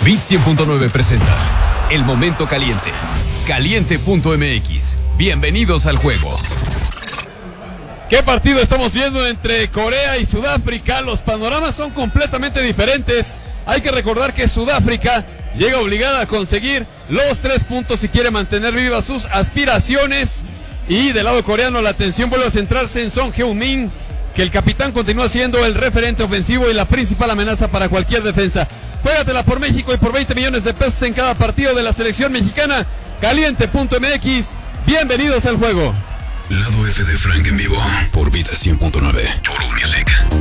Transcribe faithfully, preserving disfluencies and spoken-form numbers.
Bit cien punto nueve presenta El Momento Caliente. Caliente punto m x. Bienvenidos al juego. ¿Qué partido estamos viendo entre Corea y Sudáfrica? Los panoramas son completamente diferentes. Hay que recordar que Sudáfrica llega obligada a conseguir los tres puntos si quiere mantener vivas sus aspiraciones. Y del lado coreano la atención vuelve a centrarse en Son Heung-min, que el capitán continúa siendo el referente ofensivo y la principal amenaza para cualquier defensa. Juégatela por México y por veinte millones de pesos en cada partido de la selección mexicana. Caliente punto m x. Bienvenidos al juego. Lado F de Frank en vivo por Bit cien punto nueve. Total Music.